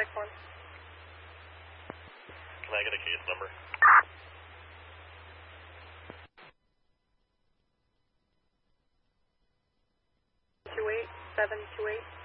1. Can I get a case number? 28728.